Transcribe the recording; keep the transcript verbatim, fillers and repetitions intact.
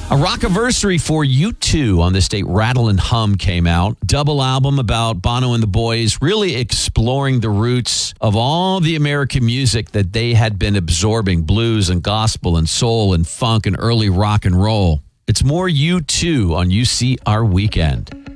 A rockiversary for U two on this date, Rattle and Hum, came out. Double album about Bono and the boys, really exploring the roots of all the American music that they had been absorbing, blues and gospel and soul and funk and early rock and roll. It's more U two on U C R Weekend.